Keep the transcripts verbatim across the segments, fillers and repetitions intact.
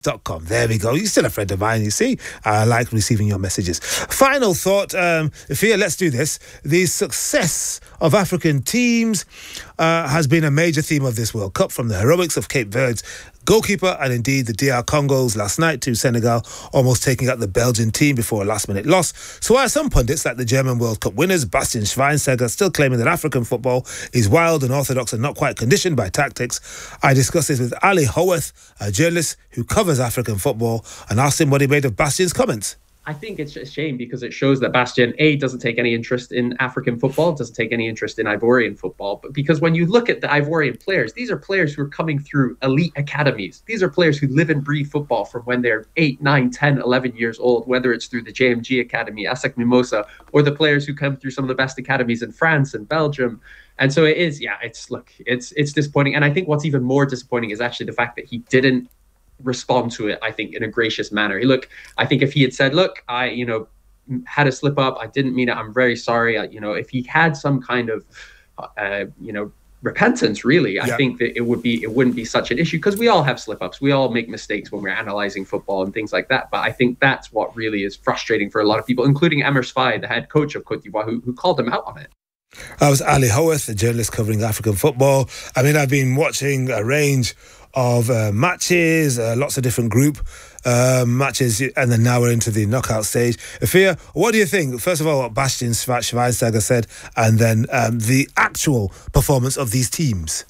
Dot com. There we go. You're still a friend of mine, you see. I like receiving your messages. Final thought, um, Fia, let's do this. The success of African teams uh, has been a major theme of this World Cup, from the heroics of Cape Verde's goalkeeper and indeed the D R Congos last night to Senegal almost taking out the Belgian team before a last-minute loss. So while some pundits, like the German World Cup winners Bastian Schweinsteiger, still claiming that African football is wild and orthodox and not quite conditioned by tactics, I discussed this with Ali Howarth, a journalist who covers African football, and asked him what he made of Bastian's comments. I think it's a shame because it shows that Bastian, A, doesn't take any interest in African football, doesn't take any interest in Ivorian football. But because when you look at the Ivorian players, these are players who are coming through elite academies. These are players who live and breathe football from when they're eight, nine, ten, eleven years old, whether it's through the J M G Academy, ASEC Mimosa, or the players who come through some of the best academies in France and Belgium. And so it is, yeah, it's, look, it's, it's disappointing. And I think what's even more disappointing is actually the fact that he didn't respond to it, I think, in a gracious manner. Look, I think if he had said, look, I, you know, had a slip up, I didn't mean it, I'm very sorry. I, you know, if he had some kind of, uh, you know, repentance, really, I yeah. think that it would be, it wouldn't be such an issue, because we all have slip ups. We all make mistakes when we're analyzing football and things like that. But I think that's what really is frustrating for a lot of people, including Emers Faye, the head coach of Cote d'Ivoire, who, who called him out on it. I was Ali Howarth, a journalist covering African football. I mean, I've been watching a range of uh, matches, uh, lots of different group uh, matches, and then now we're into the knockout stage. Afia, what do you think? First of all, what Bastian Schweinsteiger said, and then um, the actual performance of these teams.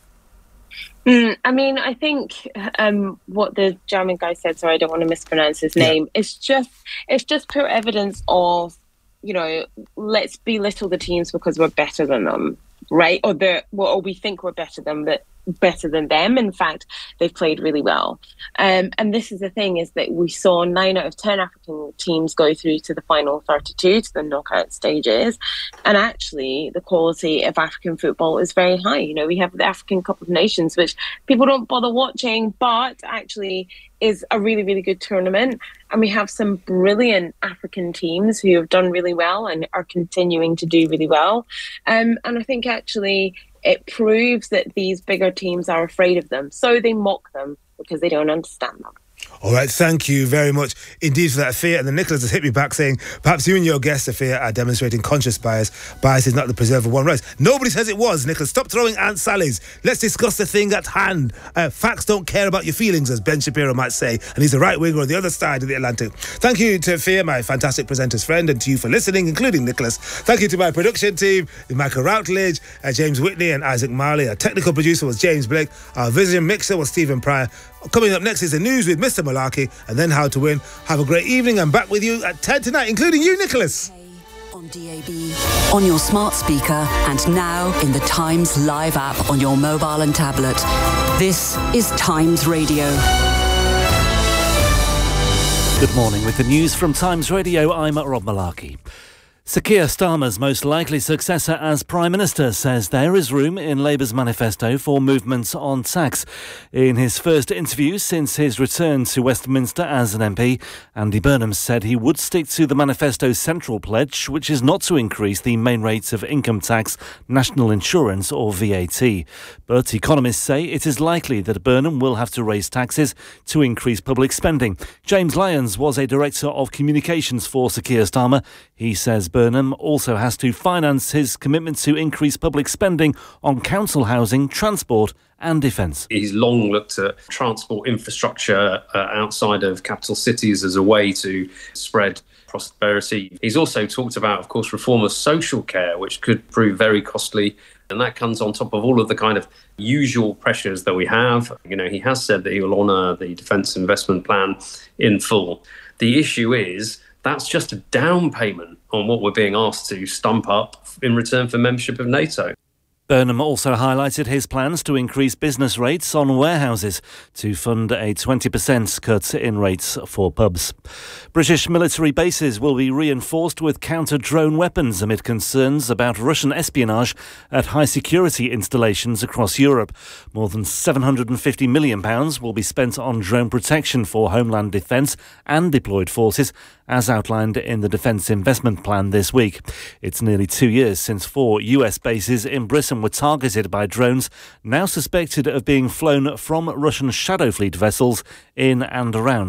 Mm, I mean, I think um, what the German guy said, so I don't want to mispronounce his name, yeah. it's just it's just pure evidence of, you know, let's belittle the teams because we're better than them, right? Or the well, or we think we're better than the better than them. In fact, they've played really well. Um, and this is the thing, is that we saw nine out of ten African teams go through to the final thirty-two, to the knockout stages. And actually, the quality of African football is very high. You know, we have the African Cup of Nations, which people don't bother watching, but actually is a really, really good tournament. And we have some brilliant African teams who have done really well and are continuing to do really well. Um, and I think actually it proves that these bigger teams are afraid of them. So they mock them because they don't understand them. All right, thank you very much indeed for that, Afia. And then Nicholas has hit me back saying, perhaps you and your guest, Afia, are demonstrating conscious bias. Bias is not the preserve of one race. Nobody says it was, Nicholas. Stop throwing Aunt Sally's. Let's discuss the thing at hand. Uh, facts don't care about your feelings, as Ben Shapiro might say. And he's the right winger on the other side of the Atlantic. Thank you to Afia, my fantastic presenter's friend, and to you for listening, including Nicholas. Thank you to my production team, Michael Routledge, uh, James Whitney and Isaac Marley. Our technical producer was James Blake. Our vision mixer was Stephen Pryor. Coming up next is the news with Mister Malarkey, and then How to Win. Have a great evening. I'm back with you at ten tonight, including you, Nicholas. On D A B, on your smart speaker, and now in the Times Live app on your mobile and tablet. This is Times Radio. Good morning. With the news from Times Radio, I'm Rob Malarkey. Sir Keir Starmer's most likely successor as Prime Minister says there is room in Labour's manifesto for movements on tax. In his first interview since his return to Westminster as an M P, Andy Burnham said he would stick to the manifesto's central pledge, which is not to increase the main rates of income tax, national insurance or V A T. But economists say it is likely that Burnham will have to raise taxes to increase public spending. James Lyons was a director of communications for Sir Keir Starmer. He says Burnham also has to finance his commitment to increase public spending on council housing, transport and defence. He's long looked at transport infrastructure uh, outside of capital cities as a way to spread prosperity. He's also talked about, of course, reform of social care, which could prove very costly. And that comes on top of all of the kind of usual pressures that we have. You know, he has said that he will honour the Defence Investment Plan in full. The issue is that's just a down payment on what we're being asked to stump up in return for membership of NATO. Burnham also highlighted his plans to increase business rates on warehouses to fund a twenty percent cut in rates for pubs. British military bases will be reinforced with counter-drone weapons amid concerns about Russian espionage at high-security installations across Europe. More than seven hundred fifty million pounds will be spent on drone protection for Homeland Defence and deployed forces as outlined in the Defence Investment Plan this week. It's nearly two years since four U S bases in Britain were targeted by drones, now suspected of being flown from Russian Shadow Fleet vessels in and around